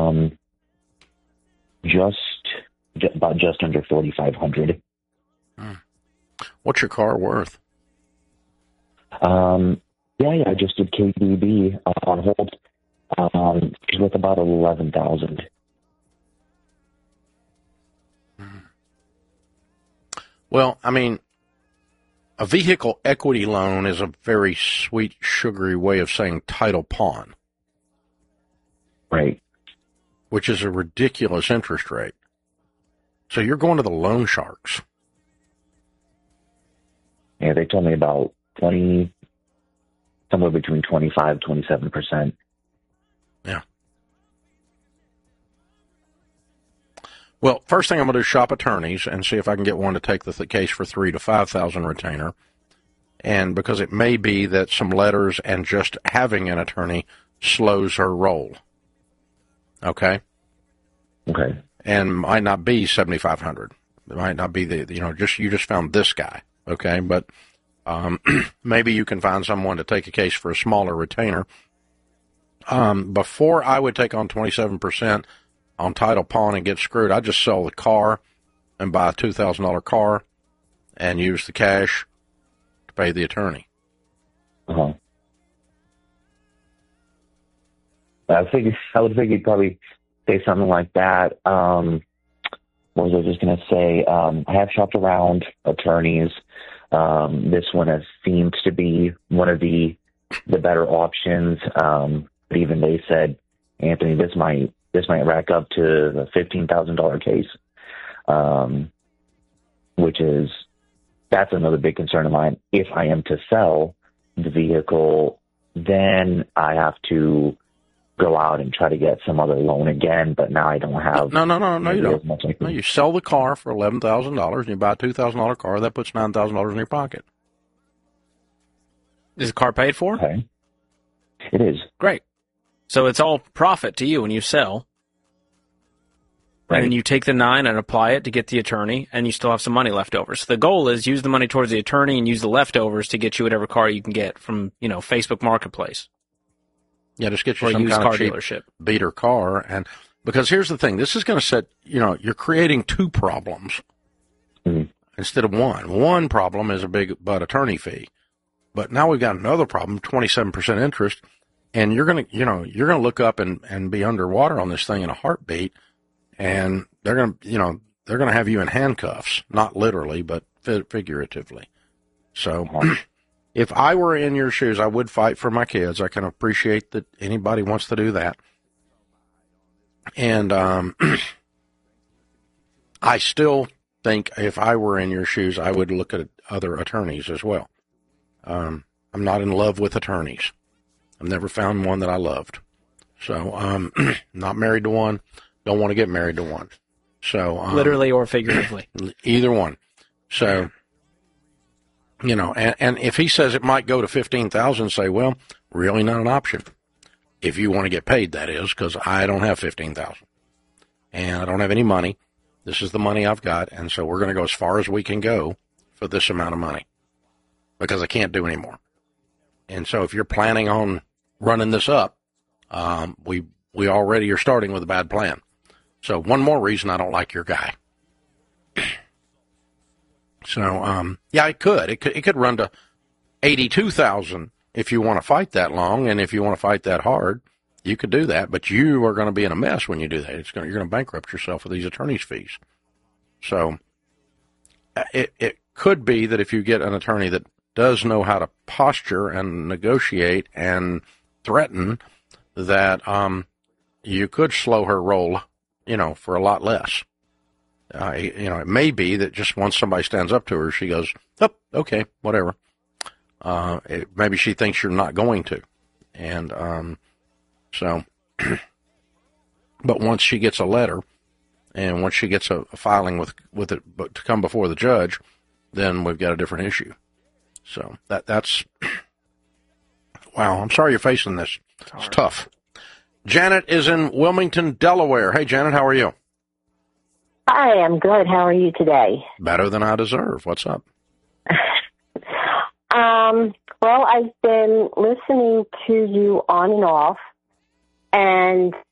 Just under 4,500. What's your car worth? Yeah, I just did KBB on hold. She's worth about 11,000. Well, I mean, a vehicle equity loan is a very sweet, sugary way of saying title pawn. Right. Which is a ridiculous interest rate. So you're going to the loan sharks. Yeah, they told me about somewhere between 25, 27%. Yeah. Well, first thing I'm going to do is shop attorneys and see if I can get one to take the case for $3,000 to $5,000 retainer. And because it may be that some letters and just having an attorney slows her roll. Okay? Okay. And might not be 7,500. It might not be you just found this guy. Okay? But maybe you can find someone to take a case for a smaller retainer. Before I would take on 27% on title pawn and get screwed, I'd just sell the car and buy a $2,000 car and use the cash to pay the attorney. Uh-huh. I would figure you'd probably say something like that. What was I just going to say? I have shopped around attorneys. This one seems to be one of the better options. But even they said, Anthony, this might rack up to the $15,000 case, that's another big concern of mine. If I am to sell the vehicle, then I have to go out and try to get some other loan again, but now I don't have... No, you don't. No, you sell the car for $11,000 and you buy a $2,000 car, that puts $9,000 in your pocket. Is the car paid for? Okay. It is. Great. So it's all profit to you when you sell. Right. And then you take the 9 and apply it to get the attorney, and you still have some money left over. So the goal is use the money towards the attorney and use the leftovers to get you whatever car you can get from, Facebook Marketplace. Yeah, just get you some kind of cheap dealership beater car. And because here's the thing, this is going to set, you're creating two problems instead of one. One problem is a big butt attorney fee. But now we've got another problem, 27% interest, and you're going to look up and be underwater on this thing in a heartbeat, and they're going to have you in handcuffs, not literally, but figuratively. So if I were in your shoes, I would fight for my kids. I can appreciate that anybody wants to do that. And I still think if I were in your shoes, I would look at other attorneys as well. I'm not in love with attorneys. I've never found one that I loved. So not married to one. Don't want to get married to one. So literally or figuratively. Either one. So, and if he says it might go to 15,000, say, well, really not an option. If you want to get paid, that is, because I don't have 15,000. And I don't have any money. This is the money I've got. And so we're going to go as far as we can go for this amount of money because I can't do any more. And so if you're planning on running this up, we already are starting with a bad plan. So one more reason I don't like your guy. So, yeah, it could run to 82,000 if you want to fight that long, and if you want to fight that hard, you could do that. But you are going to be in a mess when you do that. You're going to bankrupt yourself with these attorney's fees. So, it could be that if you get an attorney that does know how to posture and negotiate and threaten, that you could slow her roll, for a lot less. It may be that just once somebody stands up to her, she goes, oh, okay, whatever. Maybe she thinks you're not going to. And so, but once she gets a letter and once she gets a filing with it but to come before the judge, then we've got a different issue. So that's, wow, I'm sorry you're facing this. It's tough. Janet is in Wilmington, Delaware. Hey, Janet, how are you? Hi, I'm good. How are you today? Better than I deserve. What's up? Well, I've been listening to you on and off, and